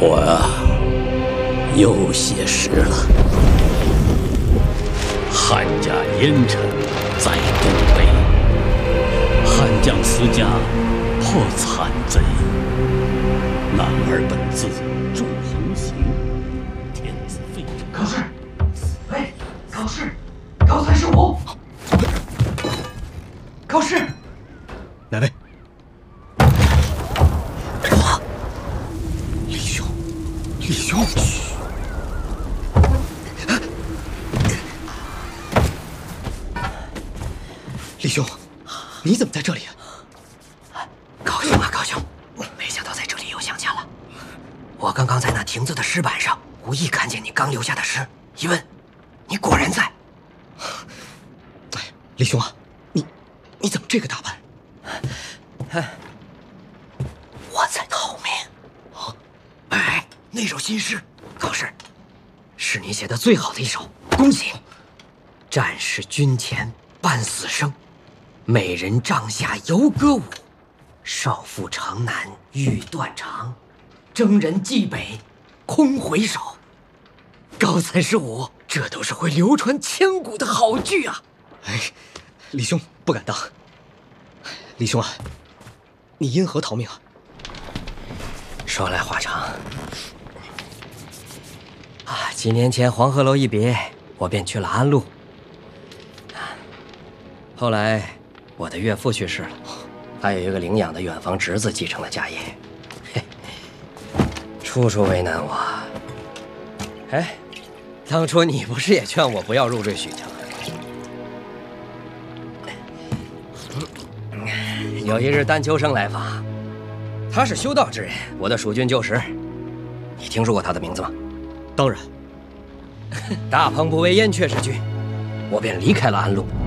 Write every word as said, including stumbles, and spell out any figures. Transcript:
我啊，又写诗了。汉家烟尘在东北，汉将思家破残贼。男儿本自重横行，天子废政。 高氏，喂，高氏，高才是我。高氏， 哪位？ 我。 李兄，李兄。李兄，你怎么在这里啊？ 高兄啊，高兄，没想到在这里又相见了。我刚刚在那亭子的石板上，无意看见你刚留下的诗，一问，你果然在。 哎，李兄啊，你你怎么这个打扮？ 我在逃命。啊！哎，那首新诗，高氏，是你写的最好的一首，恭喜！战士军前半死生，美人帐下游歌舞，少妇城南欲断肠，征人蓟北空回首。高才是我，这都是会流传千古的好句啊！ 哎，李兄不敢当。李兄啊，你因何逃命啊？ 说来话长。啊，几年前黄鹤楼一别，我便去了安陆。后来我的岳父去世了，还有一个领养的远房侄子继承了家业，嘿，处处为难我。哎，当初你不是也劝我不要入赘许城？有一日丹丘生来访，他是修道之人，我的蜀郡旧识。你听说过他的名字吗？ 当然。 大鹏不为燕雀之君，我便离开了安陆。